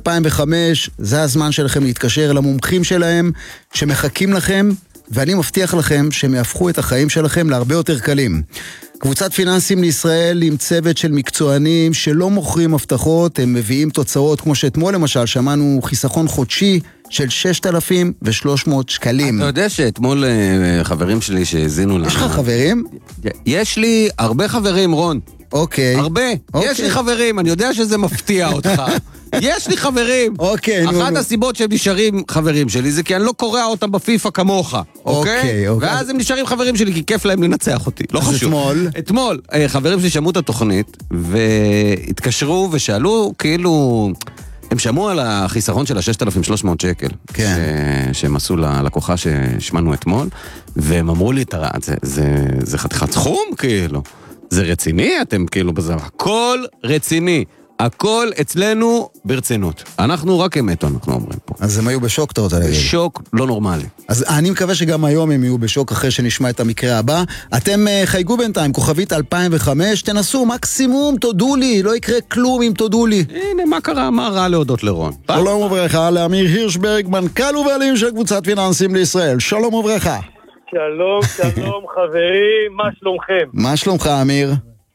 2005, זה הזמן שלכם להתקשר למומחים שלהם, שמחכים לכם, ואני מבטיח לכם שהם יהפכו את החיים שלכם להרבה יותר קלים. קבוצת פיננסים לישראל עם צוות של מקצוענים שלא מוכרים הבטחות, הם מביאים תוצאות, כמו שאתמול למשל שמענו חיסכון חודשי של 6,300 שקלים. אתה יודע שאתמול חברים שלי שהזינו לנו... יש לך חברים? יש לי הרבה חברים, רון. אוקיי. הרבה. יש לי חברים, אני יודע שזה מפתיע אותך. יש לי חברים. אוקיי. אחת הסיבות שהם נשארים חברים שלי זה כי אני לא קורא אותם בפיפה כמוך. אוקיי? ואז הם נשארים חברים שלי כי כיף להם לנצח אותי. לא חשוב. אתמול, חברים שלי שמעו את התוכנית והתקשרו ושאלו כאילו... הם שמעו על החיסכון של ה-6,300 שקל שהם עשו ללקוחה ששמענו אתמול, והם אמרו לי, זה חתיכת סכום כאילו, זה רציני, אתם כאילו בזה, הכל רציני, הכל אצלנו ברצינות. אנחנו רק אמתו, אנחנו אומרים פה. אז הם היו בשוק, אתה רוצה להגיד? בשוק לא נורמלי. אז אני מקווה שגם היום הם יהיו בשוק אחרי שנשמע את המקרה הבא. אתם חייגו בינתיים, כוכבית 2005, תנסו, מקסימום, תודו לי, לא יקרה כלום אם תודו לי. הנה, מה קרה? מה רע להודות לרון? שלום וברכה, לאמיר הירשברג, מנכ"ל ובעלים של קבוצת פיננסים לישראל. שלום וברכה. שלום, שלום חברים, מה שלומכם? מה שלומך, אמיר?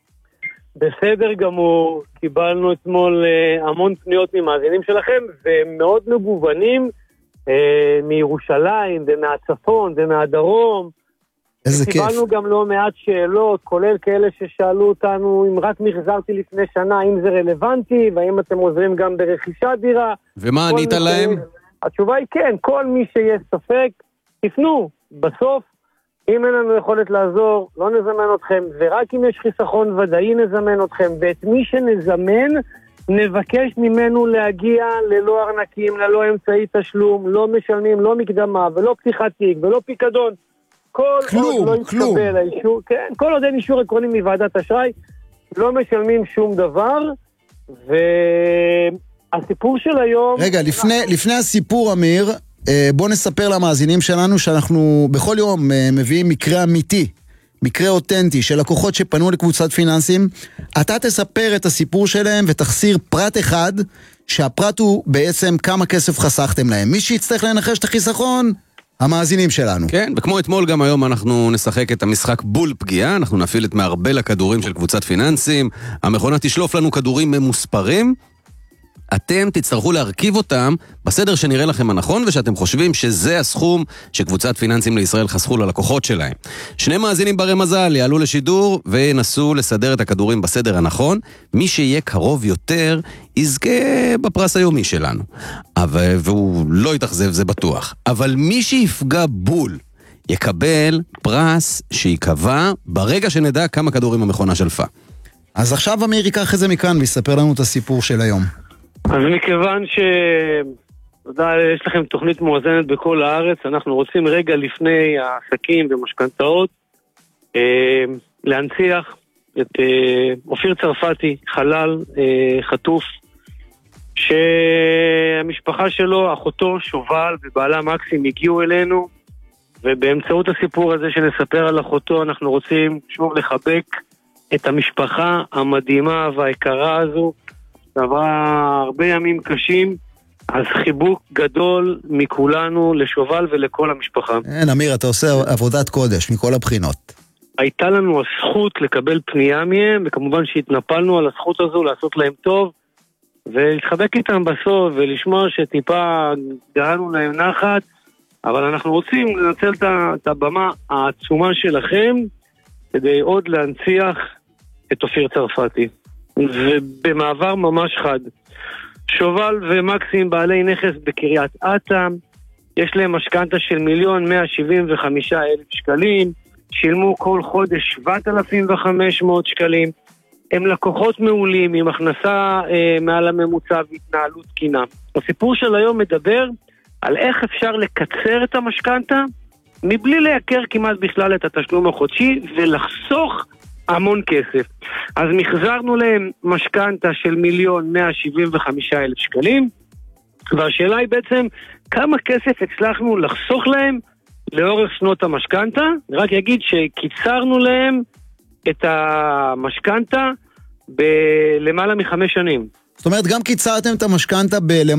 בסדר גמור, קיבלנו אתמול המון פניות ממאזינים שלכם, והם מאוד מגוונים, מירושלים, ומהצפון, ומהדרום. איזה כיף. קיבלנו גם לא מעט שאלות, כולל כאלה ששאלו אותנו אם רק מחזרתי לפני שנה, אם זה רלוונטי, והאם אתם עוזרים גם ברכישת דירה. ומה ענית להם? התשובה היא כן, כל מי שיש ספק, תפנו, בסוף. אם אין לנו יכולת לעזור, לא נזמן אתכם, ורק אם יש חיסכון ודאי נזמן אתכם, ואת מי שנזמן, נבקש ממנו להגיע ללא ארנקים, ללא אמצעי תשלום, לא משלמים, לא מקדמה, ולא פתיחת תיק, ולא פיקדון. כלום. האישור, כן, כל עוד אין אישור עקרוני מוועדת אשראי, לא משלמים שום דבר, והסיפור של היום... רגע, לפני הסיפור, אמיר, בוא נספר למאזינים שלנו שאנחנו בכל יום מביאים מקרה אמיתי, מקרה אותנטי של לקוחות שפנו לקבוצת פיננסים. אתה תספר את הסיפור שלהם ותחסיר פרט אחד, שהפרט הוא בעצם כמה כסף חסכתם להם. מי שיצטרך לנחש את החיסכון, המאזינים שלנו. כן, וכמו אתמול גם היום אנחנו נשחק את המשחק בול פגיעה, אנחנו נפעיל את מערבל הכדורים של קבוצת פיננסים, המכונה תשלוף לנו כדורים ממוספרים, אתם תצטרכו להרכיב אותם בסדר שנראה לכם הנכון, ושאתם חושבים שזה הסכום שקבוצת פיננסים לישראל חסכו ללקוחות שלהם. שני מאזינים ברי מזל יעלו לשידור וינסו לסדר את הכדורים בסדר הנכון. מי שיהיה קרוב יותר יזכה בפרס היומי שלנו. והוא לא יתאכזב, זה בטוח. אבל מי שיפגע בול יקבל פרס שיקבע ברגע שנדע כמה כדורים המכונה שלפה. אז עכשיו אמיר ייקח את זה מכאן ויספר לנו את הסיפור של היום. אז מכיוון יש לכם תוכנית מואזנת בכל הארץ, אנחנו רוצים רגע לפני העסקים ומשכנתאות להנציח את אופיר צרפתי, חלל חטוף, שהמשפחה שלו, אחותו שובל ובעלה מקסים הגיעו אלינו, ובאמצעות הסיפור הזה שנספר על אחותו אנחנו רוצים שוב לחבק את המשפחה המדהימה והיקרה הזו, שעברה הרבה ימים קשים, אז חיבוק גדול מכולנו לשובל ולכל המשפחה. אין, אמיר, אתה עושה עבודת קודש מכל הבחינות. הייתה לנו הזכות לקבל פנייה מהם, וכמובן שהתנפלנו על הזכות הזו לעשות להם טוב, ולהתחבק איתם בסוף, ולשמוע שטיפה גרנו להם נחת, אבל אנחנו רוצים לנצל את הבמה העצומה שלכם, כדי עוד להנציח את אופיר צרפתי. ובמעבר ממש חד, שובל ומקסים בעלי נכס בקריית אתא, יש להם משכנתה של 1,175,000 שקלים, שילמו כל חודש 7,500 שקלים, הם לקוחות מעולים עם הכנסה מעל הממוצע והתנהלות תקינה. הסיפור של היום מדבר על איך אפשר לקצר את המשכנתה מבלי לייקר כמעט בכלל את התשלום החודשי ולחסוך המון כסף. אז מחזרנו להם משכנתה של 1,175,000 שקלים, והשאלה היא בעצם כמה כסף הצלחנו לחסוך להם לאורך שנות המשכנתה. רק אגיד שקיצרנו להם את המשכנתה בלמעלה מ5 שנים. זאת אומרת, גם קיצרתם את המשכנתה